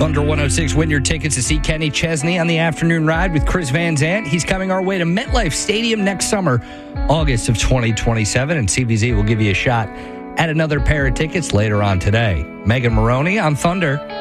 Thunder 106, win your tickets to see Kenny Chesney on the afternoon ride with Chris Van Zant. He's coming our way to MetLife Stadium next summer, August of 2027, and CVZ will give you a shot at another pair of tickets later on today. Megan Maroney on Thunder